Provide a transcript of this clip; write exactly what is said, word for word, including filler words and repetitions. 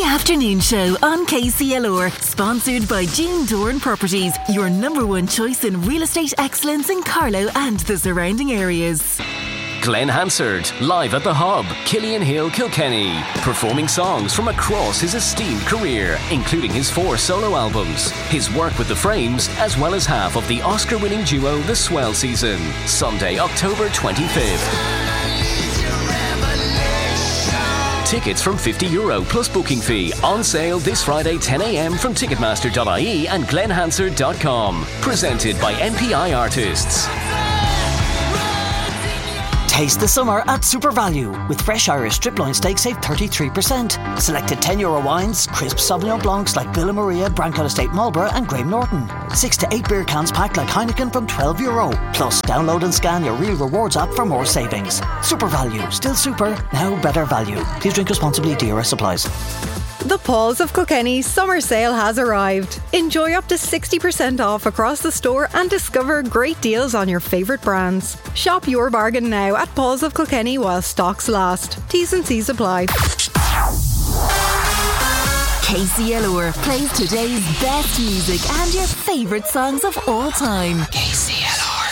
Afternoon Show on K C L R, sponsored by June Dorn Properties, your number one choice in real estate excellence in Carlow and the surrounding areas. Glenn Hansard, live at the Hub, Killian Hill, Kilkenny, performing songs from across his esteemed career, including his four solo albums, his work with The Frames, as well as half of the Oscar-winning duo The Swell Season. Sunday, October twenty-fifth. Tickets from fifty euro plus booking fee, on sale this Friday ten a m from ticketmaster dot I E and glen hansard dot com. Presented by M P I Artists. Taste the summer at Super Value. With fresh Irish strip loin steak, save thirty-three percent. Selected ten euro wines, crisp Sauvignon Blancs like Villa Maria, Branco Estate Marlborough and Graham Norton. six to eight beer cans packed like Heineken from twelve euro. Plus, download and scan your Real Rewards app for more savings. Super Value. Still super, now better value. Please drink responsibly. D R S supplies. The Paws of Kilkenny summer sale has arrived. Enjoy up to sixty percent off across the store and discover great deals on your favourite brands. Shop your bargain now at Paws of Kilkenny while stocks last. T's and C's apply. K C L R plays today's best music and your favourite songs of all time. K C L R.